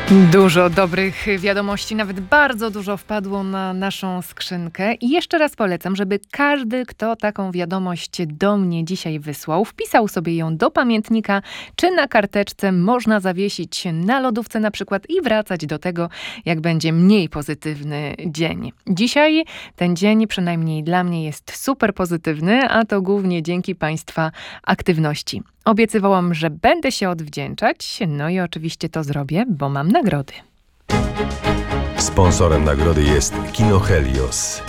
Dużo dobrych wiadomości, nawet bardzo dużo wpadło na naszą skrzynkę. I jeszcze raz polecam, żeby każdy, kto taką wiadomość do mnie dzisiaj wysłał, wpisał sobie ją do pamiętnika, czy na karteczce można zawiesić na lodówce na przykład i wracać do tego, jak będzie mniej pozytywny dzień. Dzisiaj ten dzień, przynajmniej dla mnie, jest super pozytywny, a to głównie dzięki Państwa aktywności. Obiecywałam, że będę się odwdzięczać, no i oczywiście to zrobię, bo mam nagrody. Sponsorem nagrody jest Kino Helios.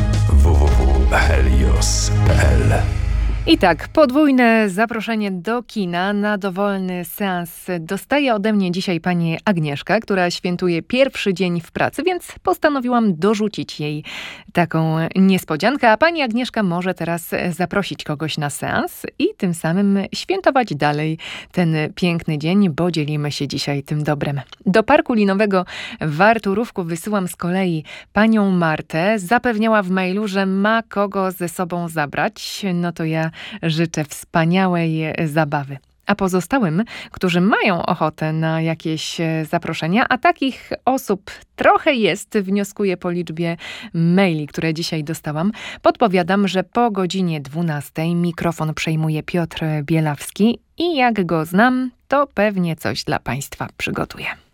www.helios.pl. I tak, podwójne zaproszenie do kina na dowolny seans dostaje ode mnie dzisiaj pani Agnieszka, która świętuje pierwszy dzień w pracy, więc postanowiłam dorzucić jej taką niespodziankę, a pani Agnieszka może teraz zaprosić kogoś na seans i tym samym świętować dalej ten piękny dzień, bo dzielimy się dzisiaj tym dobrem. Do parku linowego w Arturówku wysyłam z kolei panią Martę. Zapewniała w mailu, że ma kogo ze sobą zabrać. No to ja życzę wspaniałej zabawy. A pozostałym, którzy mają ochotę na jakieś zaproszenia, a takich osób trochę jest, wnioskuję po liczbie maili, które dzisiaj dostałam, podpowiadam, że po godzinie 12 mikrofon przejmuje Piotr Bielawski i jak go znam, to pewnie coś dla Państwa przygotuje.